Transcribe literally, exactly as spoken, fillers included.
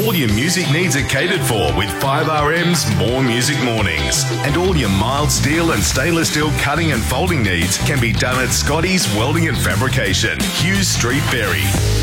All your music needs are catered for with five R M's More Music Mornings. And all your mild steel and stainless steel cutting and folding needs can be done at Scotty's Welding and Fabrication, Hughes Street, Berry.